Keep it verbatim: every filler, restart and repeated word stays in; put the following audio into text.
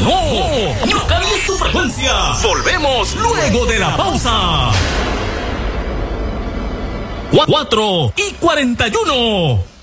no, no cambies tu frecuencia. Volvemos luego de la pausa. Cuatro y cuarenta y uno.